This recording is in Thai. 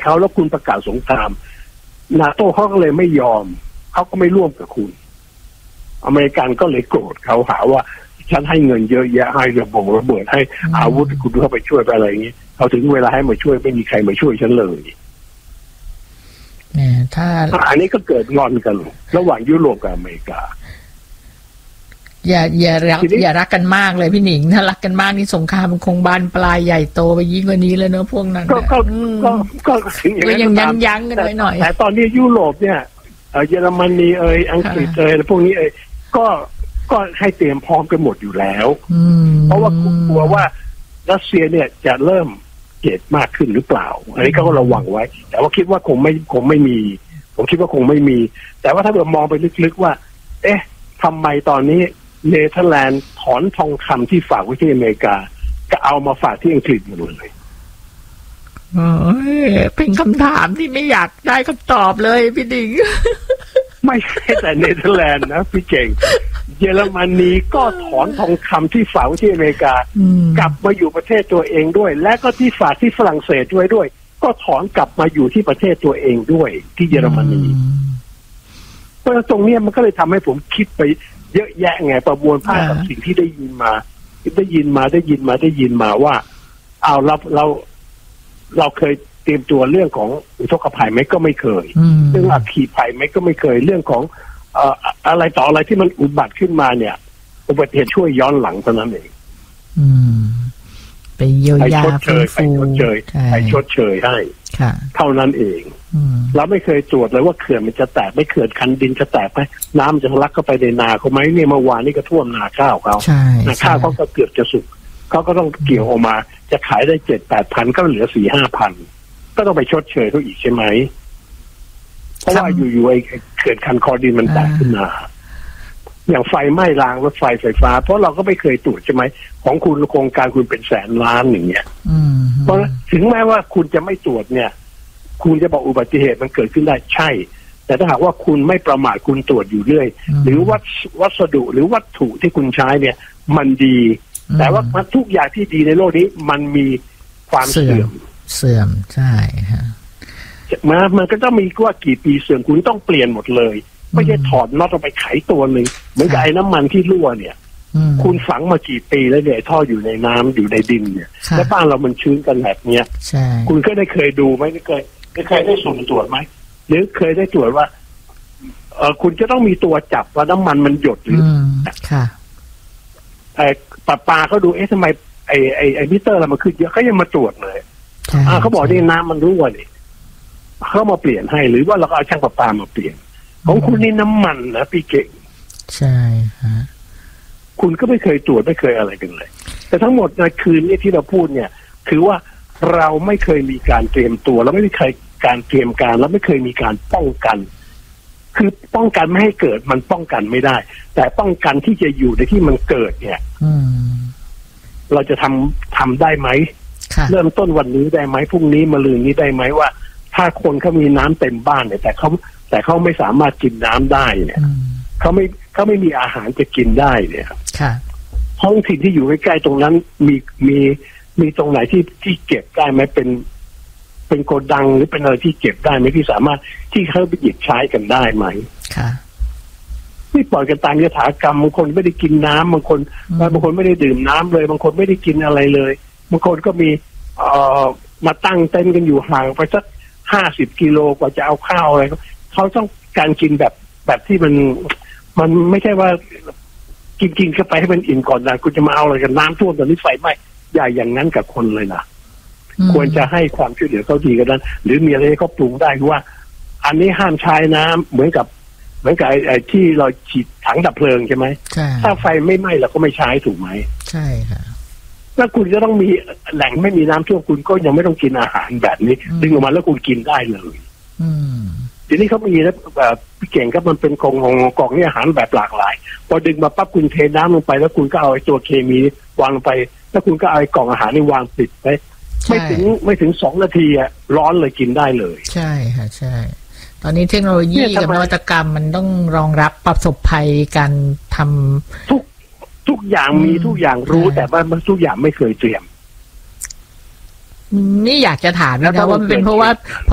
เขาแล้วคุณประกาศสงครามนาโต้เขาก็เลยไม่ยอมเขาก็ไม่ร่วมกับคุณอเมริกันก็เลยโกรธเขาหาว่าฉันให้เงินเยอะแยะให้ระเบิดให้อาวุธคุณเข้าไปช่วยไปอะไรอย่างนี้เขาถึงเวลาให้มาช่วยไม่มีใครมาช่วยฉันเลยถ้าอันนี้ก็เกิดงอนกันระหว่างยุโรปกับอเมริกาอย่ารักกันมากเลยพี่หนิงถ้ารักกันมากนี่สงครามมันคงบานปลายใหญ่โตไปยิ่งกว่านี้เลยเนอะพวกนั้นก็ยังยั้งกันไว้หน่อยแต่ตอนนี้ยุโรปเนี่ยเยอรมนีอังกฤษพวกนี้ก็ให้เตรียมพร้อมกันหมดอยู่แล้วเพราะว่ากลัวว่ารัสเซียเนี่ยจะเริ่มเกิดมากขึ้นหรือเปล่าอันนี้เขาก็ระวังไว้แต่ว่าคิดว่าคงไม่มีผมคิดว่าคงไม่มีแต่ว่าถ้าเรามองไปลึกๆว่าเอ๊ะทำไมตอนนี้เนเธอร์แลนด์ถอนทองคำที่ฝากไว้ที่อเมริกาก็เอามาฝากที่อังกฤษหมดเลยเป็นคำถามที่ไม่อยากได้คำตอบเลยพี่ดิงไม่ใช่แต่เนเธอร์แลนด์นะพี่เก่งเยอรมนีก็ถอนทองคำที่ฝากไว้ที่อเมริกากลับมาอยู่ประเทศตัวเองด้วยและก็ที่ฝากที่ฝรั่งเศสด้วยก็ถอนกลับมาอยู่ที่ประเทศตัวเองด้วยที่เยอรมนีเพราะตรงนี้มันก็เลยทำให้ผมคิดไปเยอะแยะไงประมวลภาพกับสิ่งที่ได้ยินมาว่าเอาเราเคยเตรียมตัวเรื่องของอุทกภัยไหมก็ไม่เคยเรื่องอัคคีภัยไหมก็ไม่เคยเรื่องของอะไรต่ออะไรที่มันอุบัติขึ้นมาเนี่ยอุบัติเหตุช่วยย้อนหลังเท่านั้นเองไปเยียวยาไปชดเชยให้เท่านั้นเองเราไม่เคยตรวจเลยว่าเขื่อนมันจะแตกไม่เขื่อนคันดินจะแตกไหมน้ำจะทะลักเข้าไปในนาเขาไหมเนี่ยเมื่อวานนี้ก็ท่วมนาข้าวเขานาข้าวเขาก็เกือบจะสุกเขาก็ต้องเกี่ยวออกมาจะขายได้ 7-8 พันก็เหลือ 4-5 พันก็ต้องไปชดเชยเขาอีกใช่ไหมเพราะว่าอยู่ๆไอ้เขื่อนคันคอดินมันแตกขึ้นมาอย่างไฟไหม้รางรถไฟฟ้าเพราะเราก็ไม่เคยตรวจใช่ไหมของคุณโครงการคุณเป็นแสนล้านอย่างเงี้ยเพราะถึงแม้ว่าคุณจะไม่ตรวจเนี่ยคุณจะบอกอุบัติเหตุมันเกิดขึ้นได้ใช่แต่ถ้าหากว่าคุณไม่ประมาทคุณตรวจอยู่เรื่อยหรือวัสดุหรือวัตถุที่คุณใช้เนี่ยมันดีแต่ว่าทุกอย่างที่ดีในโลกนี้มันมีความเสื่อมใช่ฮะมันก็ต้องมีว่ากี่ปีเสื่อมคุณต้องเปลี่ยนหมดเลยไม่ใช่ถอดน็อตออกไปไขตัวหนึ่งเหมือนกับไอ้น้ำมันที่รั่วเนี่ยคุณฝังมากี่ปีแล้วเนี่ยท่ออยู่ในน้ำอยู่ในดินเนี่ยแล้วบ้านเรามันชื้นกันแบบเนี้ยคุณก็ได้เคยดูไหมเคยได้สุ่มตรวจไหมหรือเคยได้ตรวจว่าคุณจะต้องมีตัวจับว่าน้ำมันมันหยดหรือค่ะปลาเขาดูทำไมไอ้มิเตอร์เรามันขึ้นเยอะเขายังมาตรวจเลยเขาบอกนี่น้ำมันรั่วนี่เขามาเปลี่ยนให้หรือว่าเราก็เอาช่างประปามาเปลี่ยนของคุณนี่น้ำมันนะพี่เก่งใช่ฮะคุณก็ไม่เคยตรวจไม่เคยอะไรกันเลยแต่ทั้งหมดในคืนนี้ที่เราพูดเนี่ยคือว่าเราไม่เคยมีการเตรียมตัวเราไม่เคยการเตรียมการแล้วไม่เคยมีการป้องกันคือป้องกันไม่ให้เกิดมันป้องกันไม่ได้แต่ป้องกันที่จะอยู่ในที่มันเกิดเนี่ยเราจะทำได้ไหมเริ่มต้นวันนี้ได้ไหมพรุ่งนี้มะรืนนี้ได้ไหมว่าถ้าคนเขามีน้ำเต็มบ้านเนี่ยแต่เขาไม่สามารถกินน้ำได้เนี่ยเขาไม่มีอาหารจะกินได้เนี่ยห้องถิ่นที่อยู่ใกล้ๆตรงนั้นมีตรงไหนที่เก็บได้ไหมเป็นโกดังหรือเป็นอะไรที่เก็บได้ไหมที่สามารถที่เขาไปหยิบใช้กันได้ไหมไม่ปล่อยกันตามยถากรรมบางคนไม่ได้กินน้ำบางคนไม่ได้ดื่มน้ำเลยบางคนไม่ได้กินอะไรเลยบางคนก็มีมาตั้งเต็นท์กันอยู่ห่างไปสัก50 กิโลกว่าจะเอาข้าวอะไรเขาต้องการกินแบบที่มันไม่ใช่ว่ากินเข้าไปให้มันอิ่มก่อนนะคุณจะมาเอาอะไรกันน้ำท่วมตอนนี้ไฟไหม้ใหญ่อย่างนั้นกับคนเลยนะควรจะให้ความช่วยเหลือเขาดีกันนั้นหรือมีอะไรให้เขาปรุงได้คือว่าอันนี้ห้ามใช้น้ำเหมือนกับไอ้ที่เราฉีดถังดับเพลิงใช่ไหมถ้าไฟไม่ไหม้เราก็ไม่ใช้ถูกไหมใช่ค่ะแล้วคุณจะต้องมีแหล่งไม่มีน้ำท่วมคุณก็ยังไม่ต้องกินอาหารแบบนี้ดึงออกมาแล้วคุณกินได้เลยทีนี้เขามีนะพี่เก่งก็มันเป็นกล่องนี่อาหารแบบหลากหลายพอดึงมาปั๊บคุณเทน้ำลงไปแล้วคุณก็เอาไอ้ตัวเคมีวางลงไปแล้วคุณก็เอาไอ้กล่องอาหารนี่วางปิดไปไม่ถึง2 นาทีอ่ะร้อนเลยกินได้เลยใช่ค่ะใช่ตอนนี้เทคโนโลยีกับนวัตกรรมมันต้องรองรับประสบภัยการทำทุกอย่างมีทุกอย่างรู้แต่ว่าทุกอย่างไม่เคยเตรียมนี่อยากจะถามนะว่ามันเป็นเพราะว่า